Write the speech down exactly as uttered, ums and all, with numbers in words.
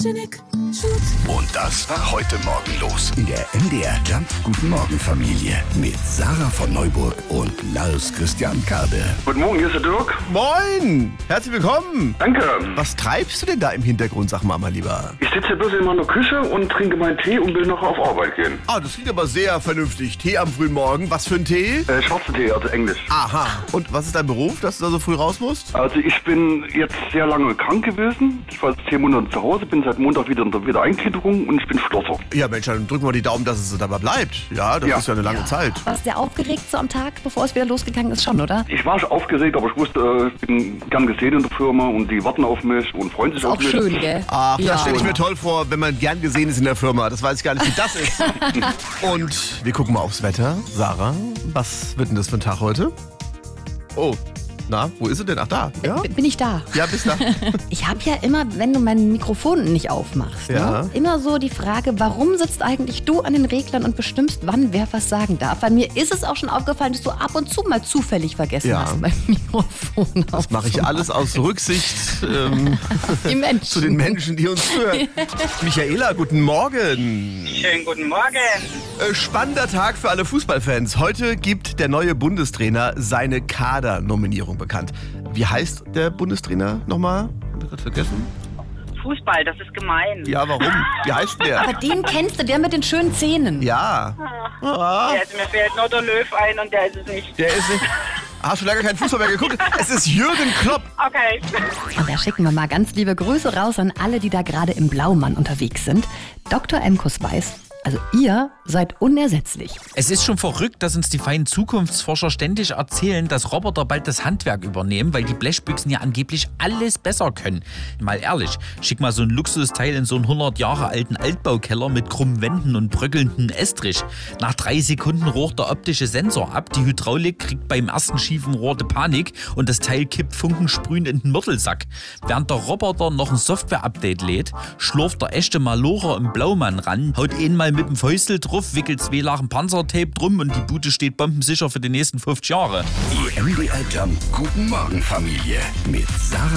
Sputnik, Shoot. Und das war heute Morgen los in der M D R Jump Guten Morgen Familie mit Sarah von Neuburg und Lars Christian Kade. Guten Morgen, hier ist der Dirk. Moin! Herzlich willkommen! Danke. Was treibst du denn da im Hintergrund, sag mal, mein Lieber? Ich sitze hier bloß in meiner Küche und trinke meinen Tee und will noch auf Arbeit gehen. Ah, das klingt aber sehr vernünftig. Tee am frühen Morgen. Was für ein Tee? Äh, schwarzen Tee, also Englisch. Aha. Und was ist dein Beruf, dass du da so früh raus musst? Also ich bin jetzt sehr lange krank gewesen. Ich war jetzt zehn Monate zu Hause, bin seit Montag wieder in der Wiedereingliederung und ich bin Schlosser. Ja, Mensch, dann drücken wir die Daumen, dass es so dabei bleibt. Ja, das Ja. ist ja eine lange Zeit. Warst du ja aufgeregt so am Tag, bevor es wieder losgegangen ist schon, oder? Ich war schon aufgeregt, aber ich wusste, äh, ich bin gern gesehen in der Firma und die warten auf mich und freuen sich Ist auf auch mich. schön, gell? Ach, Ja. das stelle ich mir toll vor, wenn man gern gesehen ist in der Firma. Das weiß ich gar nicht, wie das ist. Und wir gucken mal aufs Wetter. Sarah, was wird denn das für ein Tag heute? Oh, na, wo ist sie denn? Ach, da. Ja, B- Bin ich da? ja bis da. Ich habe ja immer, wenn du mein Mikrofon nicht aufmachst, Ja. ne, immer so die Frage, warum sitzt eigentlich du an den Reglern und bestimmst, wann wer was sagen darf? Bei mir ist es auch schon aufgefallen, dass du ab und zu mal zufällig vergessen Ja. hast, mein Mikrofon Das mache ich alles aus Rücksicht ähm, Die Menschen. zu den Menschen, die uns hören. Michaela, guten Morgen. Schönen guten Morgen. Äh, Spannender Tag für alle Fußballfans. Heute gibt der neue Bundestrainer seine Kadernominierung bekannt. Wie heißt der Bundestrainer nochmal? Hab ich gerade vergessen. Fußball, das ist gemein. Ja, warum? Wie heißt der? Aber den kennst du, der mit den schönen Zähnen. Ja. Ah, Ja, also mir fällt nur der Löw ein und der ist es nicht. der ist nicht. Hast du lange keinen Fußball mehr geguckt? Es ist Jürgen Klopp. Okay. Und da schicken wir mal ganz liebe Grüße raus an alle, die da gerade im Blaumann unterwegs sind. Doktor Emkus weiß, also ihr seid unersetzlich. Es ist schon verrückt, dass uns die feinen Zukunftsforscher ständig erzählen, dass Roboter bald das Handwerk übernehmen, weil die Blechbüchsen ja angeblich alles besser können. Mal ehrlich, schick mal so ein Luxusteil in so einen hundert Jahre alten Altbaukeller mit krummen Wänden und bröckelnden Estrich. Nach drei Sekunden rocht der optische Sensor ab, die Hydraulik kriegt beim ersten schiefen Rohr die Panik und das Teil kippt funkensprühend in den Mörtelsack. Während der Roboter noch ein Software-Update lädt, schlurft der echte Malocher im Blaumann ran, haut ihn mal mit dem Fäustel drauf, wickelt zwei Lachen Panzertape drum und die Bude steht bombensicher für die nächsten fünfzig Jahre. Die M D R Jump Guten Morgen Familie mit Sarah